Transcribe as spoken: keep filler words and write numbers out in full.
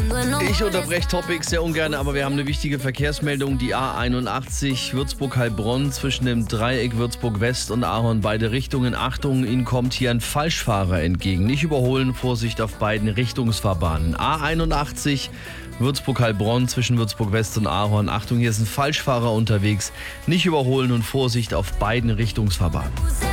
Ich unterbreche Topics sehr ungern, aber wir haben eine wichtige Verkehrsmeldung. Die A einundachtzig Würzburg-Heilbronn zwischen dem Dreieck Würzburg West und Ahorn, beide Richtungen. Achtung, Ihnen kommt hier ein Falschfahrer entgegen. Nicht überholen, Vorsicht auf beiden Richtungsfahrbahnen. A einundachtzig Würzburg-Heilbronn zwischen Würzburg West und Ahorn. Achtung, hier ist ein Falschfahrer unterwegs. Nicht überholen und Vorsicht auf beiden Richtungsfahrbahnen.